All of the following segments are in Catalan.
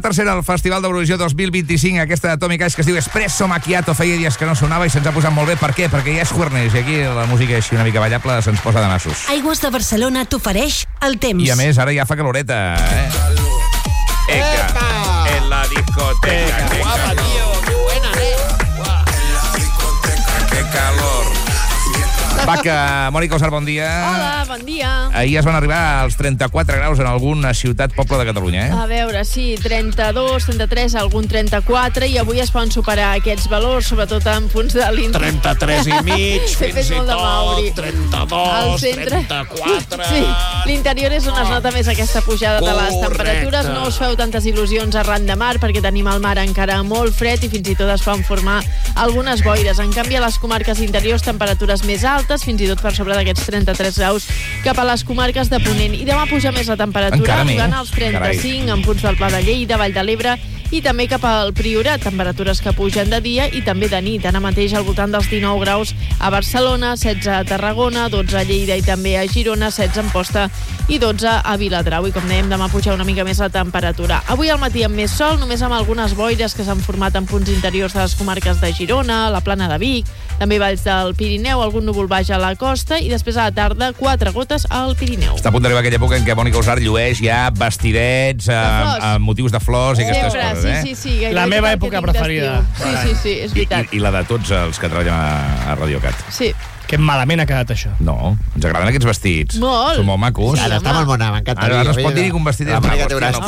Tercera al Festival d'Eurovisió 2025, aquesta Atomic Ice que es diu Espresso Macchiato, feia dies que no sonava i se'ns ha posat molt bé. Per què? Perquè ja és Juernes i aquí la música així una mica ballable se'ns posa de nassos. Aigües de Barcelona t'ofereix el temps. I a més, ara ja fa caloreta, Eca, en la discoteca. Guapa, tío, qué buena, En la discoteca, que calor. Va, que Mònica Osar, bon dia. Hola, bon dia. Ahir es van arribar als 34 graus en alguna ciutat, poble de Catalunya, A veure, sí, 32, 33, algun 34, i avui es poden superar aquests valors, sobretot en punts de l'interior. 33 i mig, fins i tot, Mauri. 32, 34... Sí, l'interior és on es nota més aquesta pujada de les temperatures. No us feu tantes il·lusions arran de mar, perquè tenim el mar encara molt fred i fins i tot es poden formar algunes boires. En canvi, a les comarques interiors, temperatures més altes, fins i tot per sobre d'aquests 33 graus cap a les comarques de Ponent. I demà puja més la temperatura, arribant als 35 en punts del Pla de Lleida, Vall de l'Ebre i també cap al Priorat, temperatures que pugen de dia i també de nit. Ara mateix al voltant dels 19 graus a Barcelona, 16 a Tarragona, 12 a Lleida i també a Girona, 16 a Amposta i 12 a Viladrau. I com dèiem, demà puja una mica més la temperatura. Avui al matí amb més sol, només amb algunes boires que s'han format en punts interiors de les comarques de Girona, la Plana de Vic, també valls del Pirineu, algun núvol baix a la costa i després a la tarda 4 gotes al Pirineu. Està a punt d'arribar aquella època en què Mònica Osar llueix ja vestidets amb motius de flors i aquestes coses, Sí, la meva època preferida. Sí, és veritat. I la de tots els que treballen a Radiocat. Sí. Que malament ha quedat això. No, ens agraden aquests vestits. Molt. Són molt macos. Ara està molt bona, m'encanta. Ara no es pot dir que un vestit és maco.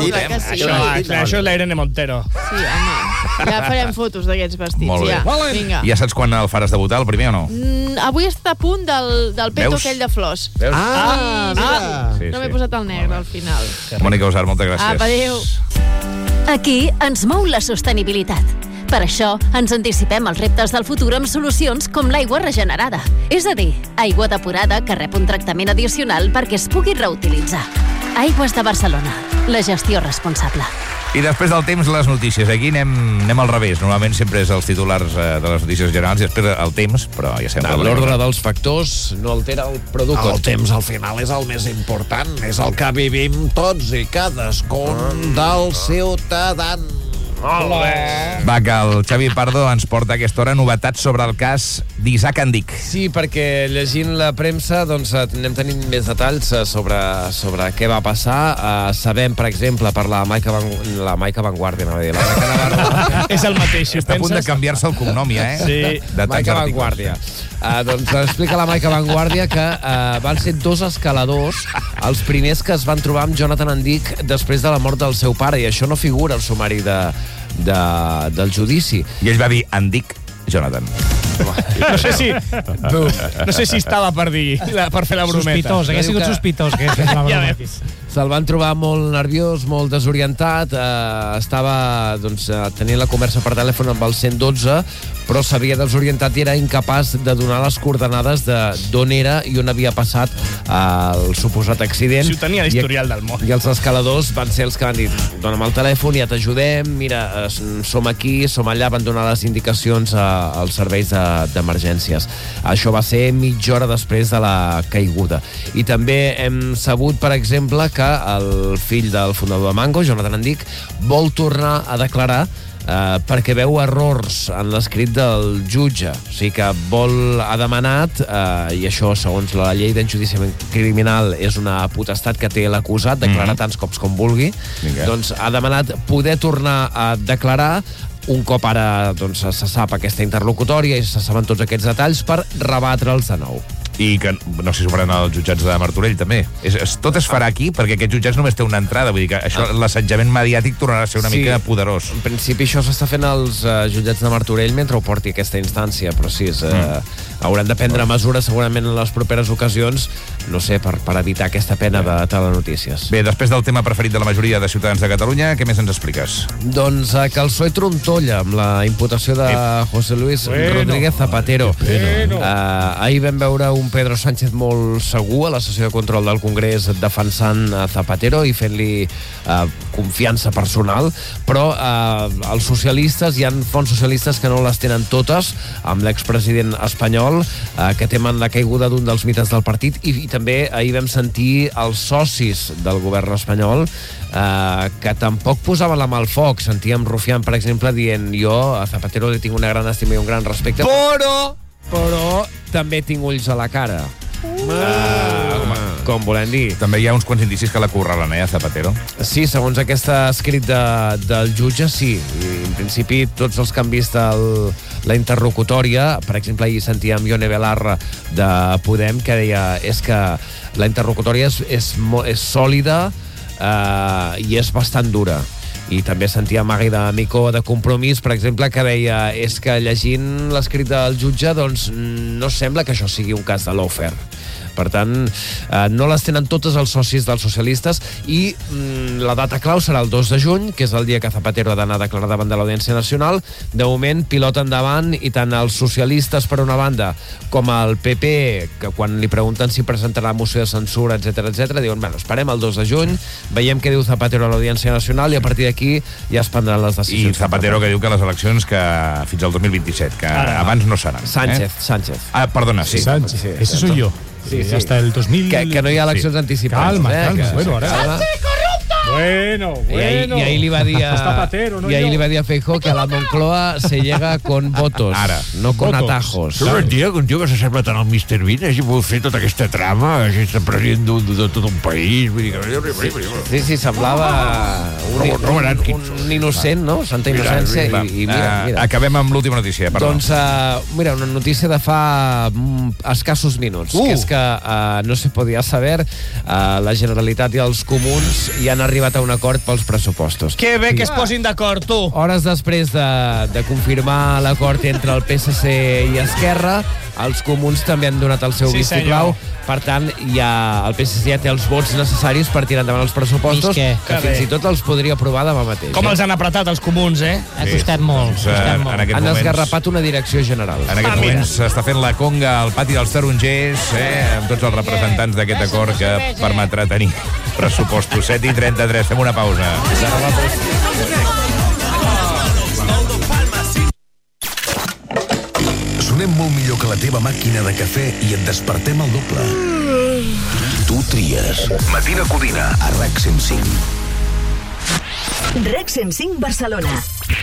Això és la Irene Montero. Sí, home. Ja farem fotos d'aquests vestits. Molt bé. Ja. Vinga. Ja saps quan el faràs debutar, el primer o no? Avui està a punt del peto aquell de flors. Veus? Sí. No m'he posat el negre al final. Mònica Osar, moltes gràcies. Adéu. Aquí ens mou la sostenibilitat. Per això ens anticipem als reptes del futur amb solucions com l'aigua regenerada. És a dir, aigua depurada que rep un tractament addicional perquè es pugui reutilitzar. Aigües de Barcelona. La gestió responsable. I després del temps, les notícies. Aquí anem al revés. Normalment sempre és els titulars de les notícies generals i després el temps, però ja sempre... L'ordre dels factors no altera el producte. El temps, al final, és el més important. És el que vivim tots i cadascun dels ciutadans. Va, que el Xavi Pardo ens porta a aquesta hora novetats sobre el cas d'Isaac Andic. Sí, perquè llegint la premsa doncs, anem tenint més detalls sobre què va passar. Sabem, per exemple, per la Maica Vanguardia, no dir, la Maica Navarro. És el mateix, si Està a punt de canviar-se el cognom, ja, Sí. Maica Vanguardia. Doncs explica la Maica Vanguardia que van ser 2 escaladors els primers que es van trobar amb Jonathan Andic després de la mort del seu pare, i això no figura al sumari del judici. I ell va dir Andic Jonathan. No sé si estava per fer la brometa. Sospitós, hagués sigut sospitós que fes la brometa. Se'l van trobar molt nerviós, molt desorientat, estava tenint la conversa per telèfon amb el 112, però s'havia desorientat i era incapaç de donar les coordenades d'on era i on havia passat el suposat accident. Si ho tenia l'historial del món. I els escaladors van ser els que van dir: dona'm el telèfon, ja t'ajudem, mira, som aquí, som allà, van donar les indicacions als serveis d'emergències. Això va ser mitja hora després de la caiguda. I també hem sabut, per exemple, que el fill del fundador de Mango, Jonathan Andic, vol tornar a declarar perquè veu errors en l'escrit del jutge. O sigui que ha demanat, i això segons la llei d'enjudiciament criminal és una potestat que té l'acusat, declarar tants cops com vulgui, doncs ha demanat poder tornar a declarar un cop ara se sap aquesta interlocutòria i se saben tots aquests detalls per rebatre'ls de nou. I que no sé si ho faran els jutjats de Martorell, també. Tot es farà aquí, perquè aquests jutjats només té una entrada. Vull dir que això, l'assetjament mediàtic tornarà a ser una mica poderós. En principi això s'està fent als jutjats de Martorell mentre ho porti aquesta instància, però sí, hauran de prendre mesures segurament en les properes ocasions, no sé, per evitar aquesta pena de telenotícies. Bé, després del tema preferit de la majoria de ciutadans de Catalunya, què més ens expliques? Doncs que el PSOE trontolla amb la imputació de José Luis Rodríguez Zapatero. Ahir vam veure un Pedro Sánchez molt segur a la sessió de control del Congrés defensant Zapatero i fent-li confiança personal, però els socialistes, hi ha fonts socialistes que no les tenen totes amb l'expresident espanyol, espanyol, que temen la caiguda d'un dels mites del partit, i també ahir vam sentir els socis del govern espanyol que tampoc posaven la mà al foc. Sentíem Rufián, per exemple, dient: jo a Zapatero li tinc una gran estima i un gran respecte, però també tinc ulls a la cara. Com volem dir. També hi ha uns quants indicis que la curralen, a Zapatero. Sí, segons aquest escrit del jutge, sí. I, en principi, tots els que han vist la interlocutòria, per exemple, ahir sentíem Ione Belarra de Podem, que deia és que la interlocutòria és sòlida i és bastant dura. I també sentia Magui de Mico de Compromís, per exemple, que deia és que llegint l'escrit del jutge doncs no sembla que això sigui un cas de lawfare. Per tant, no les tenen totes els socis dels socialistes, i la data clau serà el 2 de juny, que és el dia que Zapatero ha d'anar a declarar davant de l'Audiència Nacional. De moment, pilota endavant, i tant els socialistes, per una banda, com el PP, que quan li pregunten si presentarà moció de censura, etc, diuen, bueno, esperem el 2 de juny, veiem què diu Zapatero a l'Audiència Nacional, i a partir d'aquí ja es prendran les decisions. I Zapatero que diu que les eleccions que fins al 2027, que abans no seran. Sánchez. Ah, perdona, sí. Sánchez, sí, ese soy yo. Sí. Hasta el 2000... Que no hi ha eleccions anticipades. Calma. Bueno, ahora... Sánchez corrupto! Bueno. Y ahí le iba a decir Zapatero, no y ahí yo. le iba a decir a Feijóo que a la Moncloa se llega con votos, no con atajos. Però un dia que un tio que s'assembla tant al Mr. Bean hagi pogut fer tota aquesta trama, hagi estat president de tot un país. Vull dir, Sí, semblava un innocent, no? Santa innocència. I mira. Acabem amb l'última notícia, perdó. Doncs, mira, una notícia de fa escassos minuts, que és que no se podia saber, la Generalitat i els comuns ja han arribat a un acord pels pressupostos. Que bé que es posin d'acord, tu. Hores després de confirmar l'acord entre el PSC i Esquerra, els comuns també han donat el seu vistiplau. Per tant, el PSC ja té els vots necessaris per tirar endavant els pressupostos, que fins i tot els podria aprovar demà mateix. Com els han apretat, els comuns, Ha costat molt. Han esgarrapat una direcció general. En aquests moments s'està fent la conga al pati dels tarongers, amb tots els representants d'aquest acord que permetrà tenir pressupostos. 7:33, fem una pausa. Sonem molt millor que la teva màquina de cafè i et despertem al doble. Tu tries Matina Codina a RAC 105. RAC 105 Barcelona.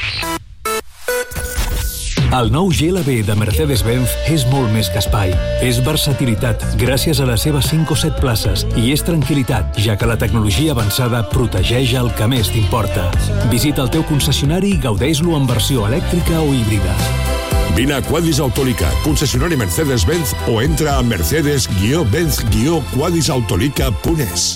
El nou GLB de Mercedes-Benz és molt més que espai. És versatilitat gràcies a les seves 5 o 7 places i és tranquil·litat, ja que la tecnologia avançada protegeix el que més t'importa. Visita el teu concessionari i gaudeix-lo en versió elèctrica o híbrida. Vine a Quadis Autolica, concessionari Mercedes-Benz, o entra a mercedes-benz-quadisautolica.es.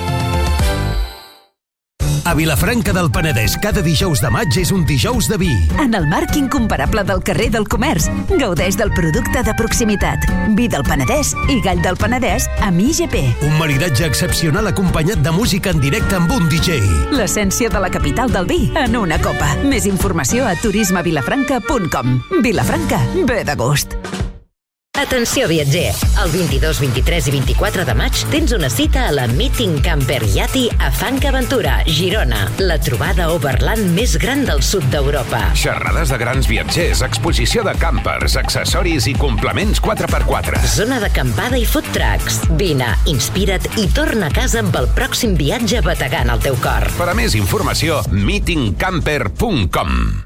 A Vilafranca del Penedès, cada dijous de maig és un dijous de vi. En el marc incomparable del carrer del Comerç, gaudeix del producte de proximitat. Vi del Penedès i gall del Penedès amb IGP. Un maridatge excepcional acompanyat de música en directe amb un DJ. L'essència de la capital del vi en una copa. Més informació a turismevilafranca.com. Vilafranca, ve de gust. Atenció viatger, el 22, 23 i 24 de maig tens una cita a la Meeting Camper Yati a Fanca-Aventura, Girona, la trobada overland més gran del sud d'Europa. Xerrades de grans viatgers, exposició de campers, accessoris i complements 4x4. Zona d'acampada i food trucks. Vine, inspira't i torna a casa amb el pròxim viatge bategant al teu cor. Per a més informació, meetingcamper.com.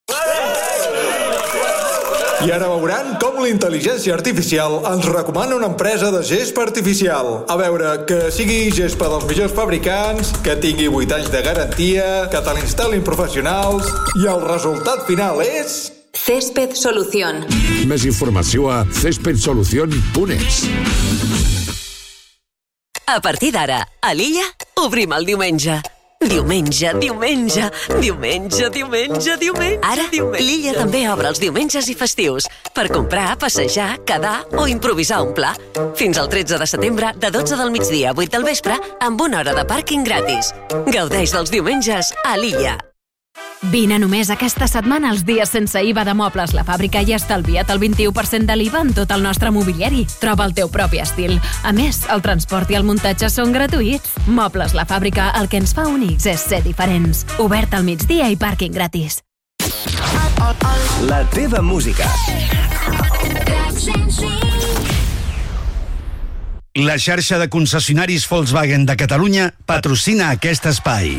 I ara veuran com la intel·ligència artificial ens recomana una empresa de gespa artificial. A veure, que sigui gespa dels millors fabricants, que tingui 8 anys de garantia, que te l'instal·lin professionals, i el resultat final és... Césped Solución. Més informació a cespedsolucion.es. A partir d'ara, a l'Illa, obrim el diumenge. Diumenge. Ara, l'Illa també obre els diumenges i festius per comprar, passejar, quedar o improvisar un pla. Fins al 13 de setembre, de 12 del migdia a 8 del vespre, amb 1 hora de pàrquing gratis. Gaudeix dels diumenges a l'Illa. Vine només aquesta setmana als dies sense IVA de Mobles La Fàbrica i estalvia't el 21% de l'IVA en tot el nostre mobiliari. Troba el teu propi estil. A més, el transport i el muntatge són gratuïts. Mobles La Fàbrica, el que ens fa únics és ser diferents. Obert al migdia i pàrquing gratis. La teva música. La xarxa de concessionaris Volkswagen de Catalunya patrocina aquest espai.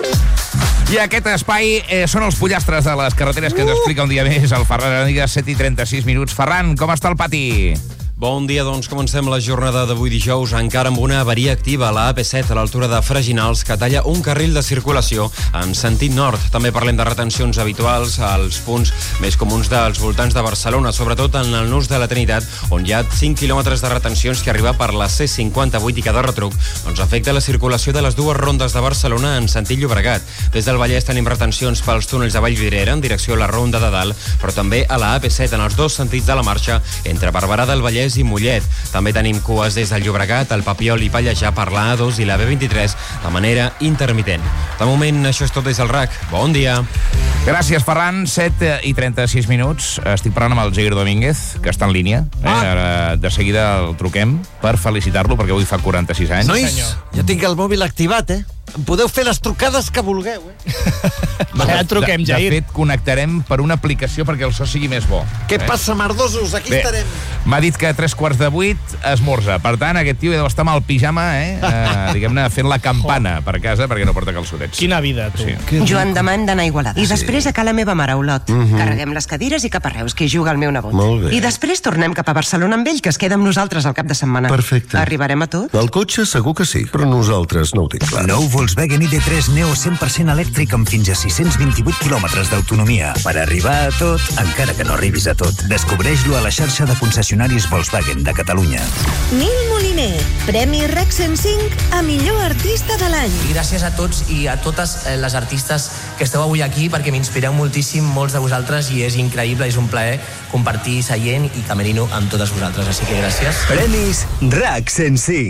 I aquest espai són els pollastres de les carreteres que ens explica un dia més el Ferran Araniga, 7:36 minuts. Ferran, com està el pati? Bon dia, doncs comencem la jornada d'avui dijous encara amb una avaria activa a la AP7 a l'altura de Freginals que talla un carril de circulació en sentit nord. També parlem de retencions habituals als punts més comuns dels voltants de Barcelona, sobretot en el nus de la Trinitat, on hi ha 5 quilòmetres de retencions que arriba per la C58 i cada retruc doncs afecta la circulació de les dues rondes de Barcelona en sentit Llobregat. Des del Vallès tenim retencions pels túnels de Vallvidrera en direcció a la Ronda de Dalt, però també a la AP7 en els dos sentits de la marxa entre Barberà del Vallès i Mollet. També tenim cues des del Llobregat, el Papiol i Pallejà per la A2 i la B23 de manera intermitent. De moment, això és tot des del RAC. Bon dia. Gràcies, Ferran. 7:36 minuts. Estic parlant amb el Jair Domínguez, que està en línia. Ara, de seguida el truquem per felicitar-lo, perquè avui fa 46 anys. Nois, jo tinc el mòbil activat, Em podeu fer les trucades que vulgueu, Ja et truquem, Jair. De fet, connectarem per una aplicació perquè el so sigui més bo. Què passa, merdosos? Aquí estarem. M'ha dit que a 7:45 esmorza. Per tant, aquest tio deu estar amb el pijama, diguem-ne, fent la campana per casa perquè no porta calçotets. Quina vida, tu. Sí. Joan Damant d'anar a Igualada. I després a ca la meva mare, a Olot. Carreguem les cadires i cap a Reus, que hi juga el meu nebot. Molt bé. I després tornem cap a Barcelona amb ell, que es queda amb nosaltres al cap de setmana. Perfecte. Arribarem a tot? El cotxe segur que sí, però nosaltres no ho tinc clar. Nou Volkswagen ID3 Neo 100% elèctric amb fins a 628 quilòmetres d'autonomia. Per arribar a tot, encara que no arribis a tot. Descobreix-lo a la xarxa de concessionaris Volkswagen de Catalunya. Nil Moliner, Premi RAC 105 a millor artista de l'any. I gràcies a tots i a totes les artistes que esteu avui aquí perquè m'inspireu moltíssim, molts de vosaltres, i és increïble, és un plaer compartir seient i camerino amb totes vosaltres, així que gràcies. Premis RAC 105.